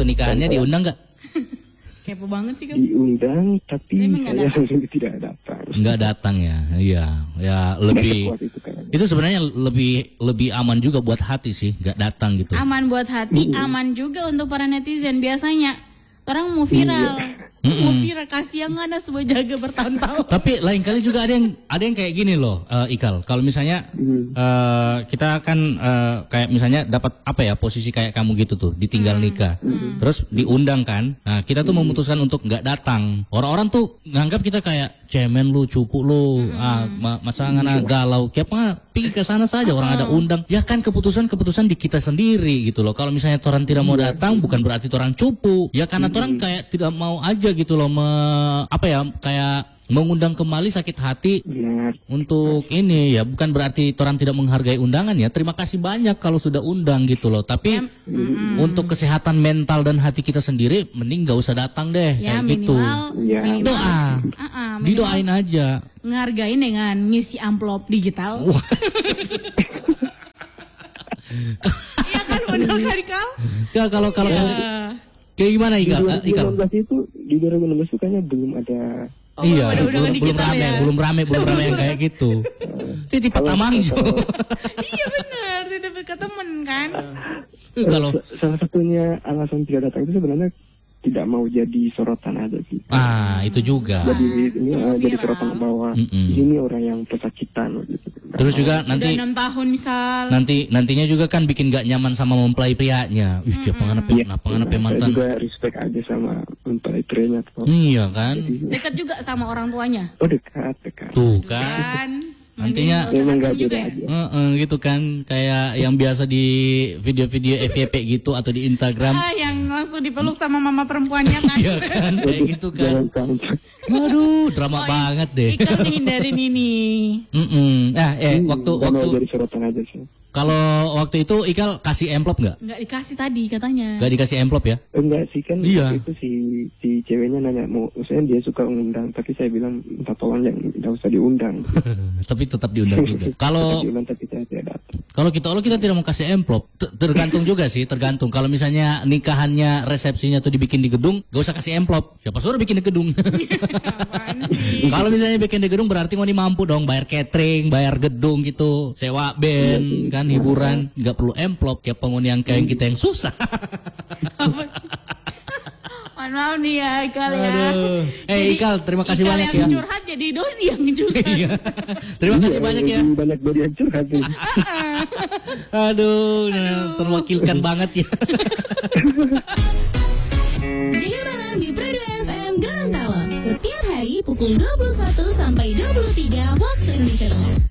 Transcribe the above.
waktu nikahannya diundang nggak? Kepo banget sih kan. Diundang, tapi saya tidak datang. Nggak datang ya, iya. Ya lebih. Itu sebenarnya lebih aman juga buat hati sih, nggak datang gitu. Aman buat hati, aman juga untuk para netizen. Biasanya orang mau viral. Mau viral, kasihan ada sebuah jaga bertahun-tahun. Tapi lain kali juga ada yang kayak gini loh, Ikal. Kalau misalnya kita kan kayak misalnya dapat apa ya posisi kayak kamu gitu tuh, ditinggal nikah, terus diundang kan. Nah kita tuh memutuskan untuk nggak datang. Orang-orang tuh nganggap kita kayak cemen lu, cupu lu, masangan galau. Kayak pergi ke sana saja, orang ada undang. Ya kan keputusan di kita sendiri gitu loh. Kalau misalnya orang tidak mau datang, bukan berarti orang cupu. Ya karena orang kayak tidak mau aja gitu loh, kayak mengundang kembali sakit hati. Untuk ini ya bukan berarti orang tidak menghargai undangan ya. Terima kasih banyak kalau sudah undang gitu loh. Tapi untuk kesehatan mental dan hati kita sendiri, mending gak usah datang deh ya, kayak gitu. Doa, didoain aja. Ngehargain dengan ngisi amplop digital. Iya kan benar kan Kal? Ya kalau kayak gimana Ikal? Di 2016 itu kayaknya belum ada. Iya, belum rame yang kayak gitu. Titip Tamangjo. Iya benar, titip ke temen kan. Kalau salah satunya alasan tidak datang itu sebenarnya tidak mau jadi sorotan aja sih. Itu juga. Jadi sorotan bahwa ini orang yang pesakitan gitu. Terus juga nanti udah 6 tahun misal. Nantinya juga kan bikin gak nyaman sama mempelai prianya. Dia pengen mantan. Juga respect aja sama mempelai prianya. Iya kan. Dekat juga sama orang tuanya. Oh dekat. Tuh kan. Nantinya memang gak beda aja. Gitu kan, kayak yang biasa di video-video FYP gitu atau di Instagram. Yang langsung dipeluk sama mama perempuannya kan. Iya kan, kayak gitu kan. Waduh, drama banget deh. Ikal hindarin ini. Waktu jadi sorotan aja sih. Kalau waktu itu Ikal kasih amplop nggak? Nggak dikasih tadi katanya. Nggak dikasih amplop ya? Enggak sih kan. Iya. Itu si ceweknya nanya maksudnya dia suka undang, tapi saya bilang minta tolong yang tidak usah diundang. Tapi tetap diundang juga. Kalau kita tidak mau kasih amplop, tergantung juga sih, tergantung. Kalau misalnya nikahannya, resepsinya tuh dibikin di gedung, gak usah kasih amplop. Siapa suruh bikin di gedung? Kalau misalnya bikin di gedung berarti mau mampu dong bayar catering, bayar gedung gitu, sewa band kan, hiburan, nggak perlu amplop kayak penghuni yang kayak kita yang susah. Maaf nih ya Ikal ya. Ikal, terima kasih banyak ya. Yang curhat jadi Dodi yang juga. Terima kasih banyak ya. Banyak Dodi yang curhat. Aduh, terwakilkan banget ya. Jika malam di Pradu FM Gorontalo setiap hari pukul 21 sampai 23 waktu Indonesia.